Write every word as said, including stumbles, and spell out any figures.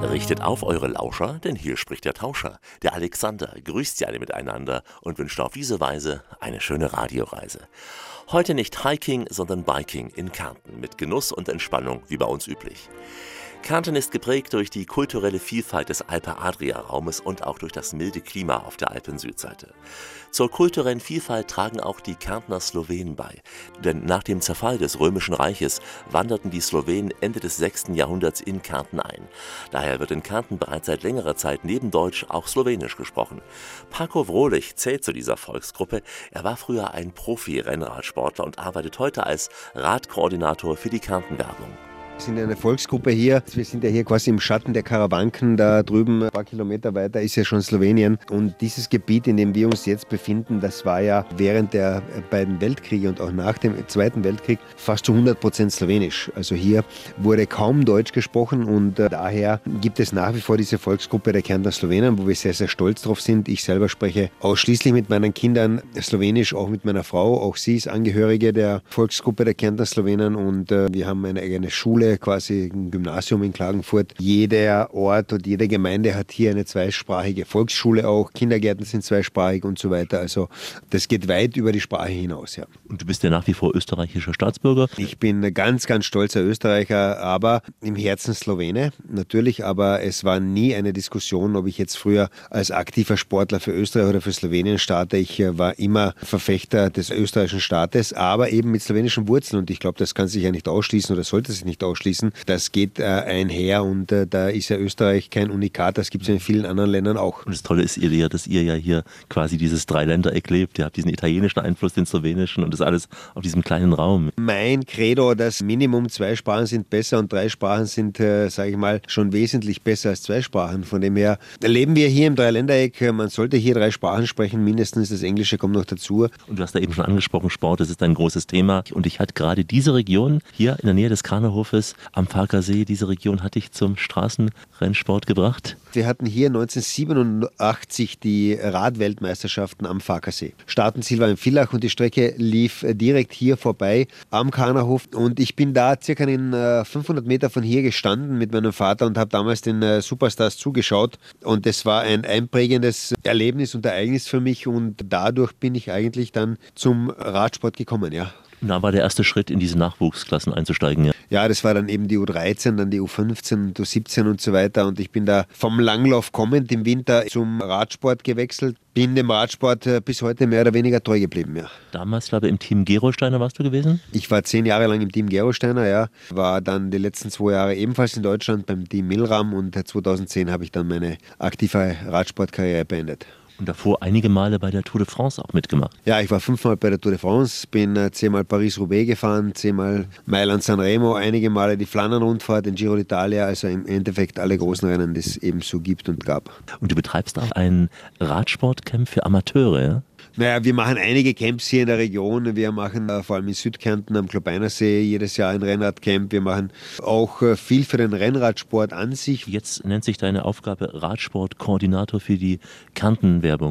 Richtet auf eure Lauscher, denn hier spricht der Tauscher. Der Alexander grüßt Sie alle miteinander und wünscht auf diese Weise eine schöne Radioreise. Heute nicht Hiking, sondern Biking in Kärnten mit Genuss und Entspannung wie bei uns üblich. Kärnten ist geprägt durch die kulturelle Vielfalt des Alpe-Adria-Raumes und auch durch das milde Klima auf der Alpen-Südseite. Zur kulturellen Vielfalt tragen auch die Kärntner Slowenen bei. Denn nach dem Zerfall des Römischen Reiches wanderten die Slowenen Ende des sechsten Jahrhunderts in Kärnten ein. Daher wird in Kärnten bereits seit längerer Zeit neben Deutsch auch Slowenisch gesprochen. Paco Vrolich zählt zu dieser Volksgruppe. Er war früher ein Profi-Rennradsportler und arbeitet heute als Radkoordinator für die Kärnten-Werbung. Wir sind eine Volksgruppe hier. Wir sind ja hier quasi im Schatten der Karawanken. Da drüben, ein paar Kilometer weiter, ist ja schon Slowenien. Und dieses Gebiet, in dem wir uns jetzt befinden, das war ja während der beiden Weltkriege und auch nach dem Zweiten Weltkrieg fast zu hundert Prozent slowenisch. Also hier wurde kaum Deutsch gesprochen und äh, daher gibt es nach wie vor diese Volksgruppe der Kärntner Slowenen, wo wir sehr, sehr stolz drauf sind. Ich selber spreche ausschließlich mit meinen Kindern Slowenisch, auch mit meiner Frau. Auch sie ist Angehörige der Volksgruppe der Kärntner Slowenen und äh, wir haben eine eigene Schule, quasi ein Gymnasium in Klagenfurt. Jeder Ort und jede Gemeinde hat hier eine zweisprachige Volksschule auch. Kindergärten sind zweisprachig und so weiter. Also das geht weit über die Sprache hinaus. Ja. Und du bist ja nach wie vor österreichischer Staatsbürger? Ich bin ein ganz, ganz stolzer Österreicher, aber im Herzen Slowene. Natürlich, aber es war nie eine Diskussion, ob ich jetzt früher als aktiver Sportler für Österreich oder für Slowenien starte. Ich war immer Verfechter des österreichischen Staates, aber eben mit slowenischen Wurzeln. Und ich glaube, das kann sich ja nicht ausschließen oder sollte sich nicht ausschließen. Das geht äh, einher und äh, da ist ja Österreich kein Unikat, das gibt es in vielen anderen Ländern auch. Und das Tolle ist ja, dass ihr ja hier quasi dieses Dreiländereck lebt. Ihr habt diesen italienischen Einfluss, den slowenischen und das alles auf diesem kleinen Raum. Mein Credo, das Minimum zwei Sprachen sind besser und drei Sprachen sind, äh, sage ich mal, schon wesentlich besser als zwei Sprachen. Von dem her leben wir hier im Dreiländereck. Man sollte hier drei Sprachen sprechen, mindestens das Englische kommt noch dazu. Und du hast da eben schon angesprochen, Sport, das ist ein großes Thema. Und ich hatte gerade diese Region hier in der Nähe des Karnerhofes am Farkasee, diese Region hatte ich zum Straßenrennsport gebracht. Wir hatten hier neunzehnhundertsiebenundachtzig die Radweltmeisterschaften am Farkasee. Startenziel war in Villach und die Strecke lief direkt hier vorbei am Karnerhof. Und ich bin da circa in fünfhundert Meter von hier gestanden mit meinem Vater und habe damals den Superstars zugeschaut. Und das war ein einprägendes Erlebnis und Ereignis für mich und dadurch bin ich eigentlich dann zum Radsport gekommen, ja. Da war der erste Schritt, in diese Nachwuchsklassen einzusteigen. Ja. ja, das war dann eben die U dreizehn, dann die U fünfzehn und U siebzehn und so weiter. Und ich bin da vom Langlauf kommend im Winter zum Radsport gewechselt. Bin dem Radsport bis heute mehr oder weniger treu geblieben, ja. Damals, glaube ich, im Team Gerolsteiner warst du gewesen? Ich war zehn Jahre lang im Team Gerolsteiner, ja. War dann die letzten zwei Jahre ebenfalls in Deutschland beim Team Milram und zweitausendzehn habe ich dann meine aktive Radsportkarriere beendet. Und davor einige Male bei der Tour de France auch mitgemacht. Ja, ich war fünfmal bei der Tour de France, bin äh, zehnmal Paris-Roubaix gefahren, zehnmal Mailand-San Remo, einige Male die Flandern-Rundfahrt, den Giro d'Italia, also im Endeffekt alle großen Rennen, die es eben so gibt und gab. Und du betreibst auch ein Radsportcamp für Amateure, ja? Naja, wir machen einige Camps hier in der Region. Wir machen äh, vor allem in Südkärnten am Klobeinersee jedes Jahr ein Rennradcamp. Wir machen auch äh, viel für den Rennradsport an sich. Jetzt nennt sich deine Aufgabe Radsportkoordinator für die Kärnten-Werbung.